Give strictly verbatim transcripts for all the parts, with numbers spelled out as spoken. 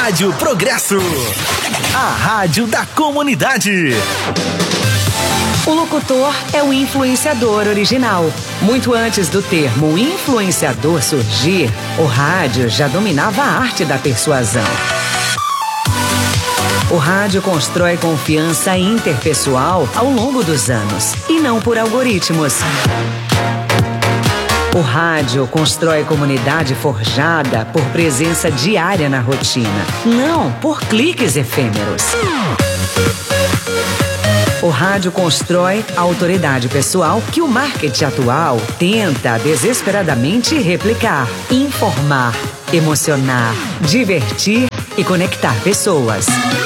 Rádio Progresso, a rádio da comunidade. O locutor é o influenciador original. Muito antes do termo influenciador surgir, o rádio já dominava a arte da persuasão. O rádio constrói confiança interpessoal ao longo dos anos, e não por algoritmos. O rádio constrói comunidade forjada por presença diária na rotina, não por cliques efêmeros. O rádio constrói a autoridade pessoal que o marketing atual tenta desesperadamente replicar, informar, emocionar, divertir e conectar pessoas.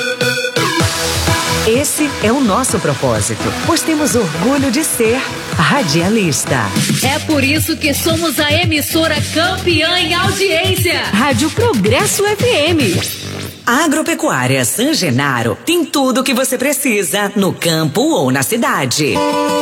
Esse é o nosso propósito, pois temos orgulho de ser radialista. É por isso que somos a emissora campeã em audiência. Rádio Progresso F M. A Agropecuária San Genaro tem tudo o que você precisa no campo ou na cidade.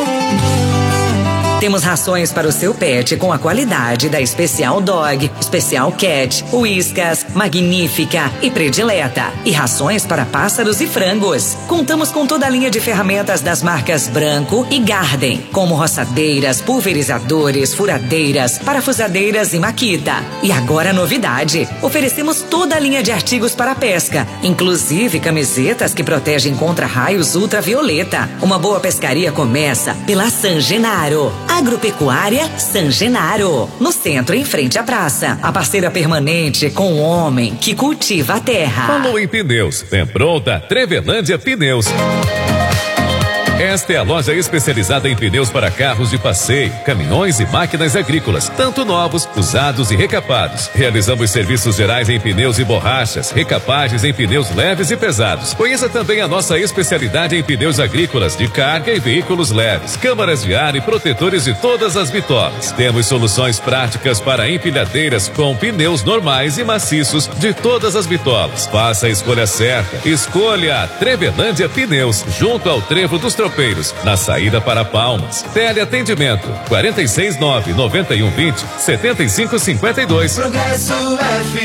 Temos rações para o seu pet com a qualidade da Especial Dog, Especial Cat, Whiskas, Magnífica e Predileta. E rações para pássaros e frangos. Contamos com toda a linha de ferramentas das marcas Branco e Garden, como roçadeiras, pulverizadores, furadeiras, parafusadeiras e Makita. E agora a novidade, oferecemos toda a linha de artigos para pesca, inclusive camisetas que protegem contra raios ultravioleta. Uma boa pescaria começa pela San Genaro. Agropecuária San Genaro, no centro, em frente à praça. A parceira permanente com o homem que cultiva a terra. Falou em pneus, tem pronta Trevelândia Pneus. Esta é a loja especializada em pneus para carros de passeio, caminhões e máquinas agrícolas, tanto novos, usados e recapados. Realizamos serviços gerais em pneus e borrachas, recapagens em pneus leves e pesados. Conheça também a nossa especialidade em pneus agrícolas de carga e veículos leves, câmaras de ar e protetores de todas as bitolas. Temos soluções práticas para empilhadeiras com pneus normais e maciços de todas as bitolas. Faça a escolha certa. Escolha a Trevelândia Pneus, junto ao Trevo dos Tropeiros, na saída para Palmas. Teleatendimento quarenta e seis, nove, noventa e um, vinte, setenta e cinco, cinquenta e dois. Progresso F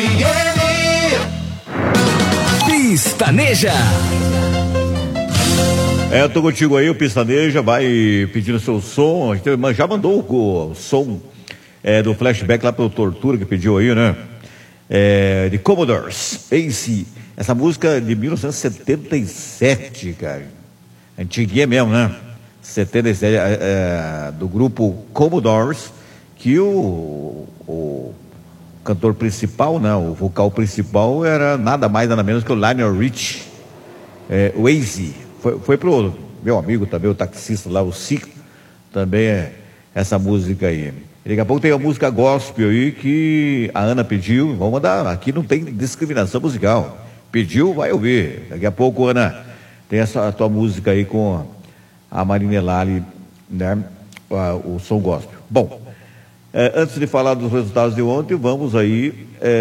M. Pistaneja. É, eu tô contigo aí, o Pistaneja vai pedindo seu som. A gente já mandou o, o som é, do flashback lá pro Tortura que pediu aí, né? É, de Commodores. Esse, essa música de mil novecentos e setenta e sete, cara. Antiguinha mesmo, né? setenta e sete, é, é, do grupo Commodores, que o, o cantor principal, né? O vocal principal era nada mais, nada menos que o Lionel Richie. É, o Waze. Foi, foi pro meu amigo também, o taxista lá, o Cico, também é essa música aí. E daqui a pouco tem a música gospel aí que a Ana pediu. Vamos mandar, aqui não tem discriminação musical. Pediu, vai ouvir. Daqui a pouco, Ana, tem essa a tua música aí com a Marina Lali, né? O som gospel. Bom, é, antes de falar dos resultados de ontem, vamos aí,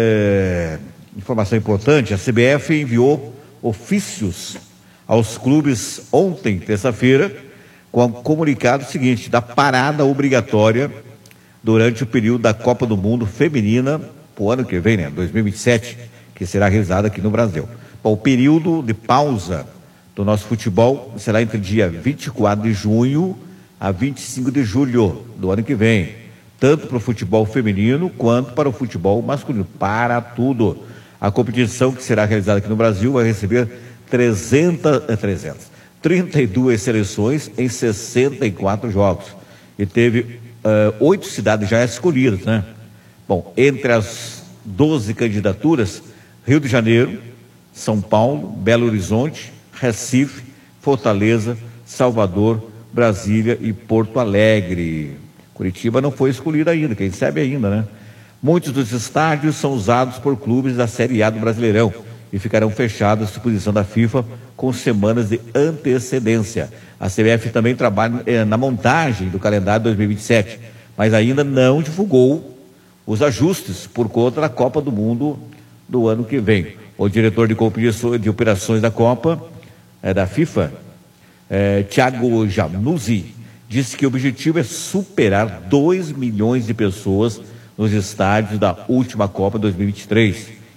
é, informação importante, a C B F enviou ofícios aos clubes ontem, terça-feira, com o comunicado seguinte, da parada obrigatória durante o período da Copa do Mundo Feminina, o ano que vem, né? dois mil e vinte e sete, que será realizada aqui no Brasil. Bom, o período de pausa do nosso futebol será entre dia vinte e quatro de junho a vinte e cinco de julho do ano que vem, tanto para o futebol feminino quanto para o futebol masculino, para tudo. A competição que será realizada aqui no Brasil vai receber trezentas, trezentas, trinta e duas seleções em sessenta e quatro jogos, e teve oito uh, cidades já escolhidas, né? Bom, entre as doze candidaturas, Rio de Janeiro, São Paulo, Belo Horizonte, Recife, Fortaleza, Salvador, Brasília e Porto Alegre. Curitiba não foi escolhida ainda, quem sabe ainda, né? Muitos dos estádios são usados por clubes da Série A do Brasileirão e ficarão fechados à disposição da FIFA com semanas de antecedência. A C B F também trabalha eh, na montagem do calendário dois mil e vinte e sete, mas ainda não divulgou os ajustes por conta da Copa do Mundo do ano que vem. O diretor de, de operações da Copa, é, da FIFA, é, Thiago Januzzi, disse que o objetivo é superar dois milhões de pessoas nos estádios da última Copa dois mil e vinte e três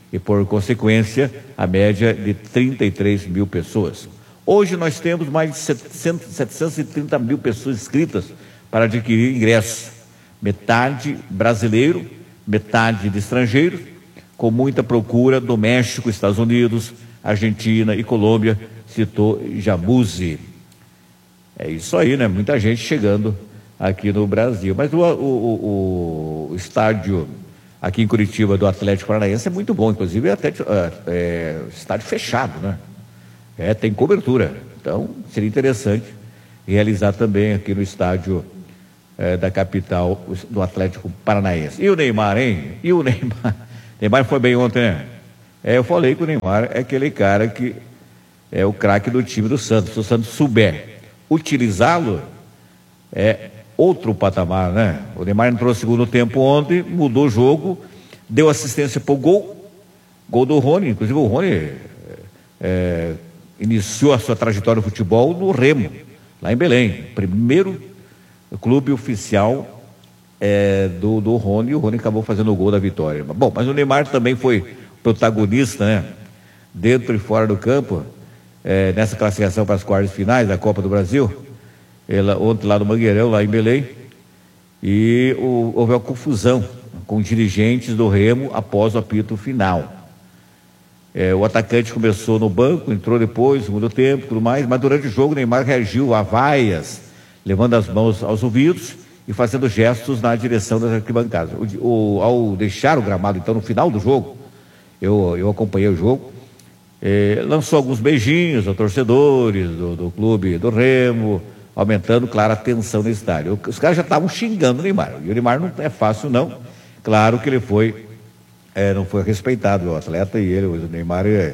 e, por consequência, a média de trinta e três mil pessoas. Hoje nós temos mais de setecentos e trinta mil pessoas inscritas para adquirir ingressos, metade brasileiro, metade de estrangeiros, com muita procura do México, Estados Unidos, Argentina e Colômbia, citou Jabuzzi. É isso aí, né? Muita gente chegando aqui no Brasil. Mas o, o, o, o estádio aqui em Curitiba do Atlético Paranaense é muito bom, inclusive é até é, é, estádio fechado, né? É, tem cobertura. Então, seria interessante realizar também aqui no estádio é, da capital do Atlético Paranaense. E o Neymar, hein? E o Neymar? Neymar foi bem ontem, né? É, eu falei que o Neymar é aquele cara que é o craque do time do Santos. Se o Santos souber utilizá-lo, é outro patamar, né? O Neymar entrou no segundo tempo ontem, mudou o jogo, deu assistência para o gol, gol do Rony. Inclusive o Rony é, iniciou a sua trajetória no futebol no Remo, lá em Belém, primeiro clube oficial é, do, do Rony, e o Rony acabou fazendo o gol da vitória. Bom, mas o Neymar também foi protagonista, né? Dentro e fora do campo, é, nessa classificação para as quartas finais da Copa do Brasil. Ela, ontem lá no Mangueirão, lá em Belém, e o, houve uma confusão com dirigentes do Remo após o apito final. É, o atacante começou no banco, entrou depois, segundo tempo, tudo mais, mas durante o jogo o Neymar reagiu a vaias, levando as mãos aos ouvidos e fazendo gestos na direção das arquibancadas. O, o, ao deixar o gramado, então, no final do jogo, eu, eu acompanhei o jogo, é, lançou alguns beijinhos aos torcedores do, do clube do Remo, aumentando, claro, a tensão no estádio. Os caras já estavam xingando o Neymar, e o Neymar não é fácil não, claro que ele foi, é, não foi respeitado, o atleta, e ele, o Neymar é,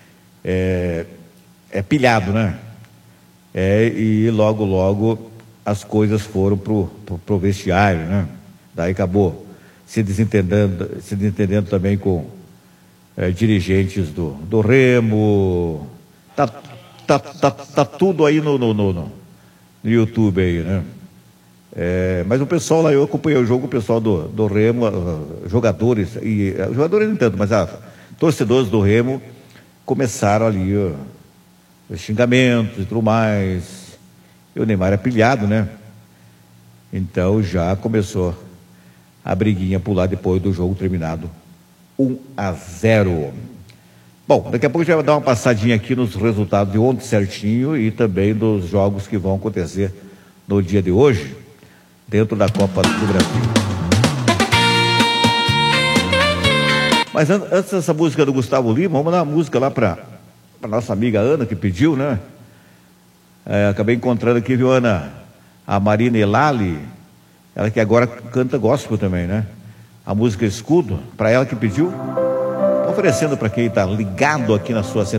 é, é pilhado, né? É, e logo, logo as coisas foram pro, pro, pro vestiário, né? Daí acabou se desentendendo, se desentendendo também com é, dirigentes do, do Remo. Tá, tá, tá, tá tudo aí no, no, no, no YouTube aí, né? É, mas o pessoal lá, eu acompanhei o jogo, o pessoal do, do Remo, uh, jogadores, e uh, jogadores nem tanto, mas uh, torcedores do Remo começaram ali uh, os xingamentos e tudo mais. E o Neymar é pilhado, né? Então já começou a briguinha por lá depois do jogo terminado um a zero. Bom, daqui a pouco a gente vai dar uma passadinha aqui nos resultados de ontem certinho e também dos jogos que vão acontecer no dia de hoje, dentro da Copa do Brasil. Mas an antes dessa música do Gustavo Lima, vamos dar uma música lá para a nossa amiga Ana, que pediu, né? É, acabei encontrando aqui, viu, Ana? A Marina Elali, ela que agora canta gospel também, né? A música Escudo, para ela que pediu, oferecendo para quem está ligado aqui na sua